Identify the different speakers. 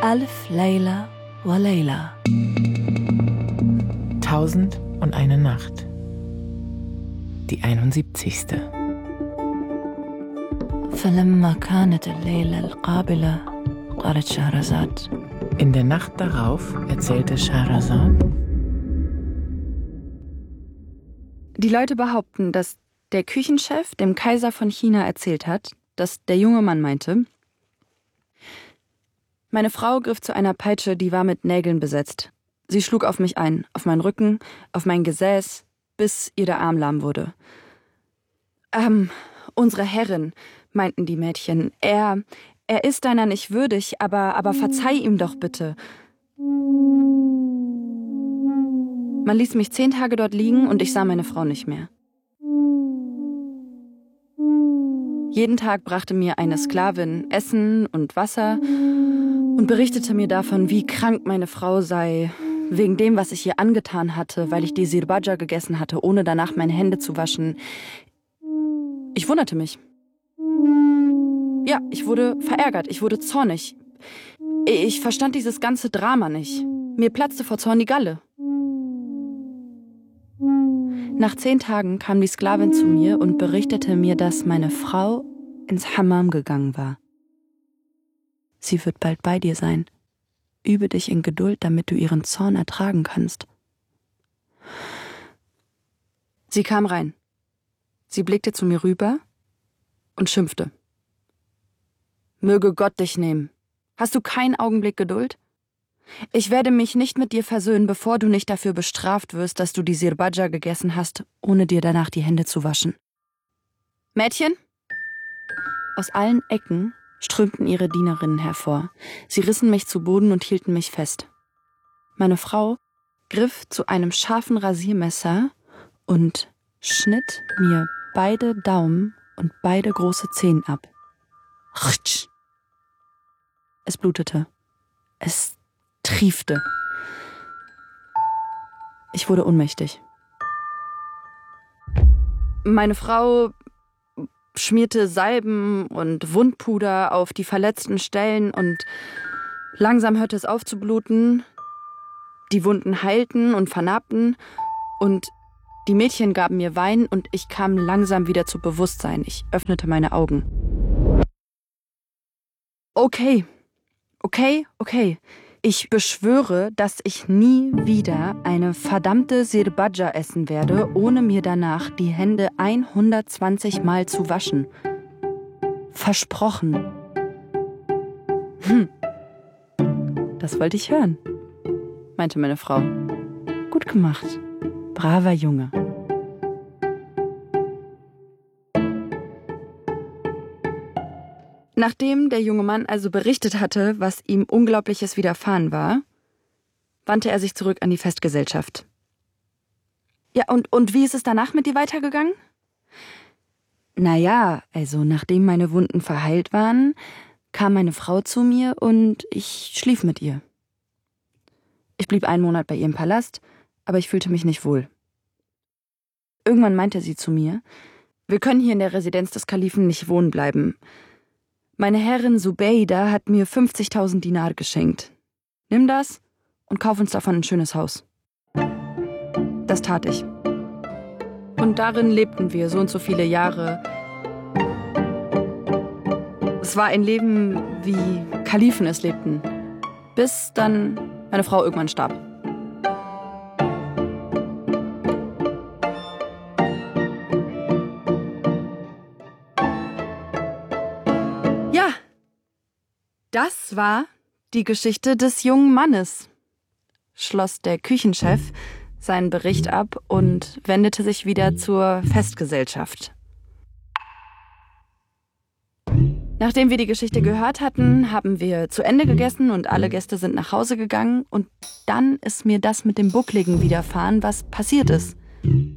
Speaker 1: Alf Layla wa Layla.
Speaker 2: 1001 Nacht. Die 71.
Speaker 1: فلما كانت الليلة القابلة قالت شهرزاد.
Speaker 2: In der Nacht darauf erzählte Scheherazad.
Speaker 3: Die Leute behaupten, dass der Küchenchef dem Kaiser von China erzählt hat, dass der junge Mann meinte: Meine Frau griff zu einer Peitsche, die war mit Nägeln besetzt. Sie schlug auf mich ein, auf meinen Rücken, auf mein Gesäß, bis ihr der Arm lahm wurde. Unsere Herrin, meinten die Mädchen, er ist deiner nicht würdig, aber verzeih ihm doch bitte. Man ließ mich 10 Tage dort liegen und ich sah meine Frau nicht mehr. Jeden Tag brachte mir eine Sklavin Essen und Wasser und berichtete mir davon, wie krank meine Frau sei, wegen dem, was ich ihr angetan hatte, weil ich die Zirbadja gegessen hatte, ohne danach meine Hände zu waschen. Ich wunderte mich. Ja, ich wurde verärgert, ich wurde zornig. Ich verstand dieses ganze Drama nicht. Mir platzte vor Zorn die Galle. Nach 10 Tagen kam die Sklavin zu mir und berichtete mir, dass meine Frau ins Hammam gegangen war. Sie wird bald bei dir sein. Übe dich in Geduld, damit du ihren Zorn ertragen kannst. Sie kam rein. Sie blickte zu mir rüber und schimpfte. Möge Gott dich nehmen. Hast du keinen Augenblick Geduld? Ich werde mich nicht mit dir versöhnen, bevor du nicht dafür bestraft wirst, dass du die Zirbadja gegessen hast, ohne dir danach die Hände zu waschen. Mädchen? Aus allen Ecken strömten ihre Dienerinnen hervor. Sie rissen mich zu Boden und hielten mich fest. Meine Frau griff zu einem scharfen Rasiermesser und schnitt mir beide Daumen und beide große Zehen ab. Es blutete. Es triefte. Ich wurde ohnmächtig. Meine Frau schmierte Salben und Wundpuder auf die verletzten Stellen und langsam hörte es auf zu bluten. Die Wunden heilten und vernarbten und die Mädchen gaben mir Wein und ich kam langsam wieder zu Bewusstsein. Ich öffnete meine Augen. Okay. Ich beschwöre, dass ich nie wieder eine verdammte Zirbadja essen werde, ohne mir danach die Hände 120 Mal zu waschen. Versprochen. Das wollte ich hören, meinte meine Frau. Gut gemacht. Braver Junge. Nachdem der junge Mann also berichtet hatte, was ihm Unglaubliches widerfahren war, wandte er sich zurück an die Festgesellschaft. Ja, und wie ist es danach mit dir weitergegangen? Naja, also nachdem meine Wunden verheilt waren, kam meine Frau zu mir und ich schlief mit ihr. Ich blieb 1 Monat bei ihr im Palast, aber ich fühlte mich nicht wohl. Irgendwann meinte sie zu mir, wir können hier in der Residenz des Kalifen nicht wohnen bleiben. Meine Herrin Zubeida hat mir 50.000 Dinar geschenkt. Nimm das und kauf uns davon ein schönes Haus. Das tat ich. Und darin lebten wir so und so viele Jahre. Es war ein Leben, wie Kalifen es lebten. Bis dann meine Frau irgendwann starb. Ja, das war die Geschichte des jungen Mannes, schloss der Küchenchef seinen Bericht ab und wendete sich wieder zur Festgesellschaft. Nachdem wir die Geschichte gehört hatten, haben wir zu Ende gegessen und alle Gäste sind nach Hause gegangen. Und dann ist mir das mit dem Buckligen widerfahren, was passiert ist.